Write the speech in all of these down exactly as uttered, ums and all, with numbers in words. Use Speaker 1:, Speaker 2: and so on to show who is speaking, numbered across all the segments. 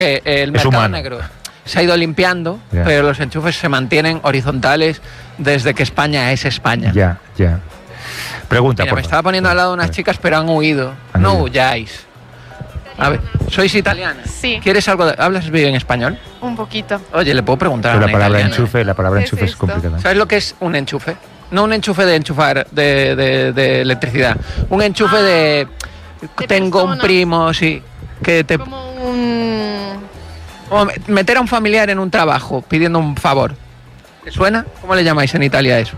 Speaker 1: Eh, el mercado
Speaker 2: humano.
Speaker 1: negro se ha ido limpiando,
Speaker 2: Ya.
Speaker 1: pero los enchufes se mantienen horizontales desde que España es España.
Speaker 2: Ya, ya. Pregunta,
Speaker 1: Mira,
Speaker 2: por
Speaker 1: me
Speaker 2: favor.
Speaker 1: estaba poniendo al lado unas
Speaker 2: A ver.
Speaker 1: chicas, pero han huido.
Speaker 2: Han
Speaker 1: no
Speaker 2: huido.
Speaker 1: huyáis. A ver, ¿sois italiana?
Speaker 3: Sí.
Speaker 1: ¿Quieres algo de... ¿Hablas bien español?
Speaker 3: Un poquito.
Speaker 1: Oye, le puedo preguntar
Speaker 2: Pero
Speaker 1: a
Speaker 2: la
Speaker 1: una
Speaker 2: palabra
Speaker 1: italiana.
Speaker 2: enchufe, la palabra
Speaker 3: ¿Qué es
Speaker 2: enchufe es
Speaker 3: esto?
Speaker 2: complicada.
Speaker 1: ¿Sabes lo que es un enchufe? No un enchufe de enchufar de, de- de electricidad. Un enchufe
Speaker 3: Ah,
Speaker 1: de...
Speaker 3: de
Speaker 1: Tengo un
Speaker 3: persona.
Speaker 1: primo, sí, que te...
Speaker 3: Como un...
Speaker 1: O me- meter a un familiar en un trabajo pidiendo un favor. ¿Te suena? ¿Cómo le llamáis en Italia eso?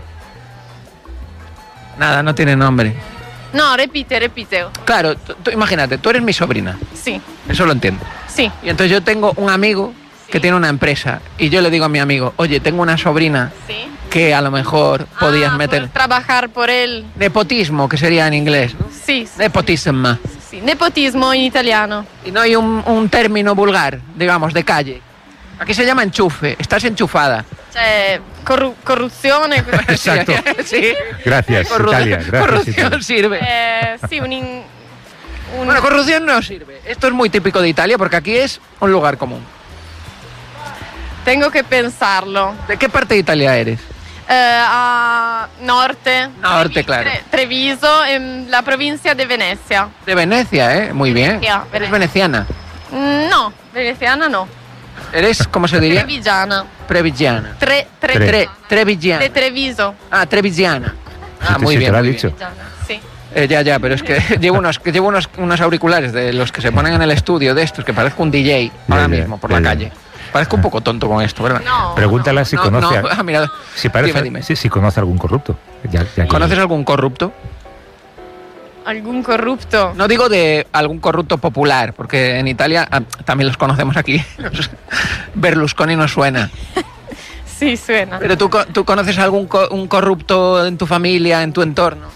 Speaker 1: Nada, no tiene nombre.
Speaker 3: No, repite, repite.
Speaker 1: Claro, tú- tú imagínate, tú eres mi sobrina,
Speaker 3: Sí,
Speaker 1: eso lo entiendo.
Speaker 3: sí.
Speaker 1: Y entonces yo tengo un amigo que
Speaker 3: Sí.
Speaker 1: tiene una empresa y yo le digo a mi amigo, oye, tengo una sobrina
Speaker 3: Sí.
Speaker 1: que a lo mejor podías
Speaker 3: Ah,
Speaker 1: meter...
Speaker 3: por trabajar por él.
Speaker 1: Nepotismo, que sería en inglés, ¿no?
Speaker 3: Sí, sí,
Speaker 1: Nepotismo.
Speaker 3: sí. Nepotismo en italiano.
Speaker 1: Y no hay un, un término vulgar, digamos, de calle. Aquí se llama enchufe, estás enchufada.
Speaker 3: Cioè, corru- corruzione.
Speaker 2: Exacto.
Speaker 1: Sí.
Speaker 2: Gracias,
Speaker 1: Corru-
Speaker 2: Italia. Gracias,
Speaker 1: corrupción
Speaker 2: Italia.
Speaker 1: sirve.
Speaker 3: Eh, sí, un, in- un-
Speaker 1: Bueno, corrupción no sirve. Esto es muy típico de Italia porque aquí es un lugar común.
Speaker 3: Tengo que pensarlo.
Speaker 1: ¿De qué parte de Italia eres?
Speaker 3: Eh, a norte.
Speaker 1: Norte,
Speaker 3: Trevi-
Speaker 1: claro.
Speaker 3: Tre- Treviso, en la provincia de Venecia.
Speaker 1: De Venecia, ¿eh? Muy bien.
Speaker 3: Venecia,
Speaker 1: Eres
Speaker 3: Venecia.
Speaker 1: veneciana.
Speaker 3: Mm, No, veneciana no.
Speaker 1: Eres, ¿cómo se diría?
Speaker 3: Trevigiana.
Speaker 1: Trevigiana.
Speaker 3: Tre, tre,
Speaker 2: Tre.
Speaker 1: Tre, Trevigiana.
Speaker 3: De Treviso.
Speaker 1: Ah, Trevigiana.
Speaker 2: Sí,
Speaker 1: Ah,
Speaker 2: te-
Speaker 1: muy
Speaker 2: sí, te
Speaker 1: bien.
Speaker 2: lo ha
Speaker 1: muy
Speaker 2: dicho.
Speaker 1: bien.
Speaker 3: Trevigiana, sí.
Speaker 1: Eh, ya, ya, pero es que llevo unos, que llevo unos, unos auriculares de los que se ponen en el estudio de estos, que parezco un D J ahora
Speaker 2: ya,
Speaker 1: mismo por
Speaker 2: ya,
Speaker 1: la
Speaker 2: ya.
Speaker 1: calle. Parezco un poco tonto con esto, ¿verdad?
Speaker 3: No.
Speaker 2: Pregúntala si
Speaker 1: No,
Speaker 2: conoce.
Speaker 1: no,
Speaker 2: a-
Speaker 1: ah, mira,
Speaker 2: si parece,
Speaker 1: dime, dime.
Speaker 2: Sí, si conoce algún corrupto. Ya- ya que-
Speaker 1: ¿Conoces algún corrupto?
Speaker 3: Algún corrupto.
Speaker 1: No digo de algún corrupto popular, porque en Italia ah, también los conocemos aquí. Berlusconi no suena.
Speaker 3: Sí, suena.
Speaker 1: Pero tú, co- tú conoces algún co- un corrupto en tu familia, en tu entorno.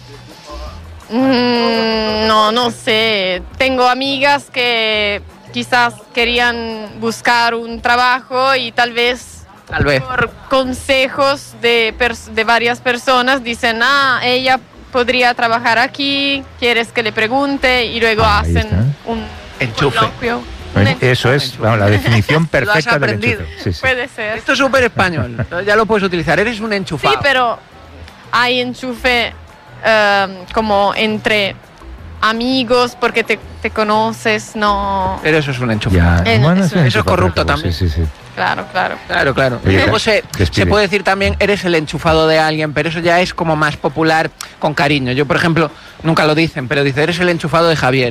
Speaker 3: Mm, no, no sé. Tengo amigas que quizás querían buscar un trabajo y tal vez
Speaker 1: Tal vez.
Speaker 3: por consejos de, pers- de varias personas dicen, ah, ella podría trabajar aquí, quieres que le pregunte y luego
Speaker 2: Ah, ahí
Speaker 3: hacen
Speaker 2: está.
Speaker 3: un
Speaker 1: Enchufe.
Speaker 3: coloquio. Un
Speaker 2: Eh, Eso es vamos, la definición perfecta del
Speaker 1: aprendido.
Speaker 2: enchufe. Sí, sí.
Speaker 3: Puede ser.
Speaker 1: Esto es súper español. Ya lo puedes utilizar. Eres un enchufado.
Speaker 3: Sí, pero hay enchufe eh, como entre amigos porque te, te conoces, no.
Speaker 1: Pero eso es un enchufe.
Speaker 2: Ya,
Speaker 3: Eh,
Speaker 2: bueno,
Speaker 3: eso-
Speaker 2: un
Speaker 1: eso es
Speaker 2: enchufe
Speaker 1: corrupto
Speaker 2: atractivo,
Speaker 1: también.
Speaker 2: Sí, sí, sí.
Speaker 3: Claro, claro.
Speaker 1: Claro, claro.
Speaker 2: Oye,
Speaker 1: Luego se,
Speaker 2: despide.
Speaker 1: se puede decir también, eres el enchufado de alguien, pero eso ya es como más popular con cariño. Yo, por ejemplo, nunca lo dicen, pero dice, eres el enchufado de Javier,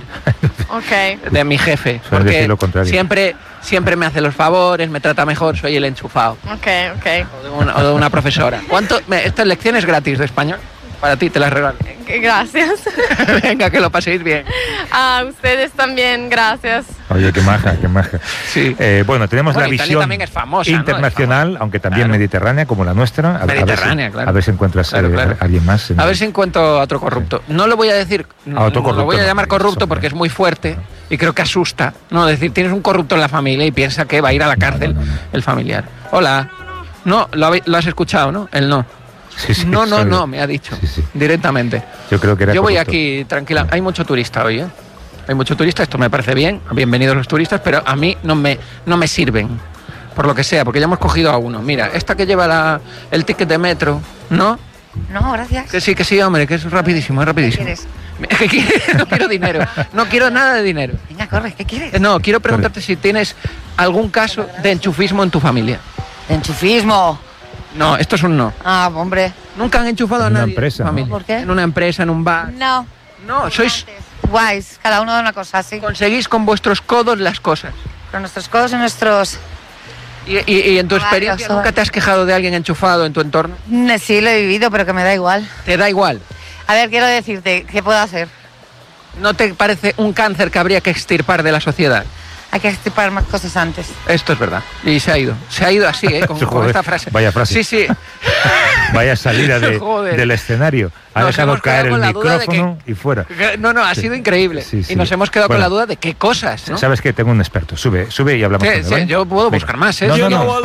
Speaker 3: Ok.
Speaker 1: de mi jefe.
Speaker 2: Suelen
Speaker 1: Porque
Speaker 2: decir lo contrario.
Speaker 1: siempre, siempre me hace los favores, me trata mejor, soy el enchufado.
Speaker 3: Ok, ok.
Speaker 1: O de una, o de una profesora. ¿Cuánto? me- Estas lecciones gratis de español. Para ti, te las regalo.
Speaker 3: Gracias.
Speaker 1: Venga, que lo paséis bien.
Speaker 3: A ustedes también, gracias.
Speaker 2: Oye, qué maja, qué maja.
Speaker 1: Sí.
Speaker 2: Eh, bueno, tenemos
Speaker 1: Bueno,
Speaker 2: la
Speaker 1: Italia
Speaker 2: visión
Speaker 1: también es famosa, ¿no? Es
Speaker 2: internacional,
Speaker 1: famosa.
Speaker 2: aunque también
Speaker 1: Claro.
Speaker 2: mediterránea, como la nuestra. A, a ver si-
Speaker 1: Mediterránea, claro.
Speaker 2: A ver si encuentras
Speaker 1: Claro,
Speaker 2: eh,
Speaker 1: claro.
Speaker 2: a alguien más. en-
Speaker 1: A ver si encuentro a otro corrupto. No lo voy a decir, no,
Speaker 2: A otro
Speaker 1: no lo
Speaker 2: corrupto
Speaker 1: voy a
Speaker 2: no,
Speaker 1: llamar
Speaker 2: eso,
Speaker 1: corrupto
Speaker 2: no.
Speaker 1: porque es muy fuerte y creo que asusta. No, decir, tienes un corrupto en la familia y piensa que va a ir a la cárcel
Speaker 2: no, no, no.
Speaker 1: el familiar. Hola. No, lo, habe- lo has escuchado, ¿no? Él no.
Speaker 2: Sí, sí,
Speaker 1: No, no,
Speaker 2: sabe.
Speaker 1: no, me ha dicho
Speaker 2: Sí, sí.
Speaker 1: directamente.
Speaker 2: Yo creo que era
Speaker 1: Yo voy
Speaker 2: corrupto.
Speaker 1: aquí tranquila. Hay mucho turista hoy, ¿eh? Hay mucho turista, esto me parece bien. Bienvenidos los turistas, pero a mí no me, no me sirven. Por lo que sea, porque ya hemos cogido a uno. Mira, esta que lleva la, el ticket de metro, ¿no?
Speaker 4: No, gracias.
Speaker 1: Que sí, que sí, hombre, que es rapidísimo, es rapidísimo.
Speaker 4: ¿Qué
Speaker 1: ¿Qué quieres? No quiero dinero. No quiero nada de dinero.
Speaker 4: Venga, corre, ¿qué quieres?
Speaker 1: Eh, No, quiero preguntarte si tienes algún caso de enchufismo en tu familia.
Speaker 4: Enchufismo.
Speaker 1: No, esto es un no.
Speaker 4: Ah, hombre.
Speaker 1: Nunca han enchufado a
Speaker 2: En una
Speaker 1: nadie
Speaker 2: empresa,
Speaker 1: en tu
Speaker 2: ¿no?
Speaker 1: familia.
Speaker 4: ¿Por qué?
Speaker 1: En una empresa, en un bar.
Speaker 4: No.
Speaker 1: No, sois
Speaker 4: Guays, cada uno de una cosa, sí.
Speaker 1: conseguís con vuestros codos las cosas.
Speaker 4: Con nuestros codos y nuestros...
Speaker 1: Y, y- y en tu
Speaker 4: Varios,
Speaker 1: experiencia
Speaker 4: varios.
Speaker 1: nunca te has quejado de alguien enchufado en tu entorno.
Speaker 4: Mm, Sí, lo he vivido, pero que me da igual.
Speaker 1: Te da igual.
Speaker 4: A ver, quiero decirte, ¿qué puedo hacer?
Speaker 1: ¿No te parece un cáncer que habría que extirpar de la sociedad?
Speaker 4: Hay que extirpar más cosas antes.
Speaker 1: Esto es verdad. Y se ha ido. Se ha ido así, ¿eh? Con, con
Speaker 2: Joder,
Speaker 1: esta frase.
Speaker 2: vaya frase.
Speaker 1: Sí, sí.
Speaker 2: Vaya salida de-
Speaker 1: Joder.
Speaker 2: del escenario. Ha
Speaker 1: Nos
Speaker 2: dejado
Speaker 1: hemos
Speaker 2: caer
Speaker 1: quedado
Speaker 2: el
Speaker 1: con la duda de
Speaker 2: micrófono y fuera.
Speaker 1: No, no, ha
Speaker 2: Sí.
Speaker 1: sido increíble.
Speaker 2: Sí, sí.
Speaker 1: Y nos hemos quedado
Speaker 2: Bueno.
Speaker 1: con la duda de qué cosas, ¿no?
Speaker 2: Sabes que tengo un experto. Sube, sube y hablamos
Speaker 1: Sí,
Speaker 2: con él,
Speaker 1: sí,
Speaker 2: ¿vale?
Speaker 1: yo puedo
Speaker 2: Venga.
Speaker 1: buscar más, ¿eh?
Speaker 2: No,
Speaker 1: Yo
Speaker 2: no,
Speaker 1: no-
Speaker 2: no.